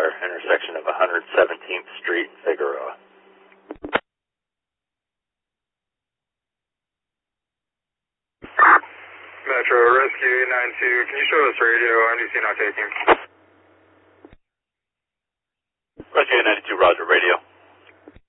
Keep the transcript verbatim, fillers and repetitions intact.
Fire, intersection of one hundred seventeenth Street, Figueroa. Metro, Rescue eight nine two, can you show us radio? M D C not taking. Rescue eight nine two, Roger, radio.